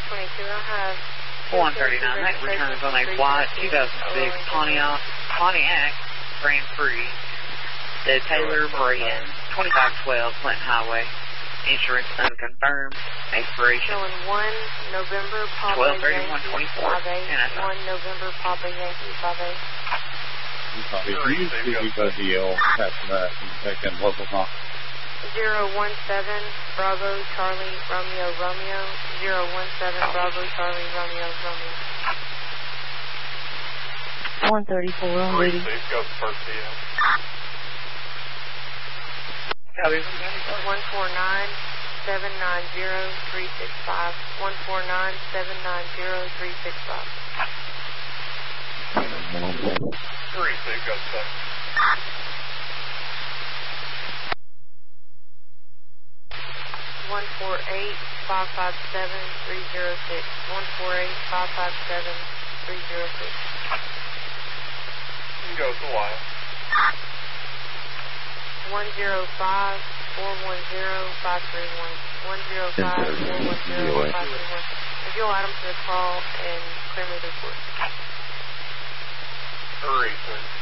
222, I have 139, that returns on a white 2006 Pontiac Grand Prix, the Taylor Brand, 2512 Clinton Highway. Insurance unconfirmed. Expiration. Showing 1 November Papa 12/31/24. 1 November Papa Yankee 58. If you see anybody else after that, you take in local call. 017 Bravo Charlie Romeo Romeo. 017 Bravo Charlie Romeo Romeo. 134 on duty. Go first PM. Copy. 149-790-365. 149-790-365. 36, go 7. 148-557-306. 148-557-306. You can go to Wyatt. 105-410-531. 105-410-531. If you'll add them to the call and clear me the report. 36.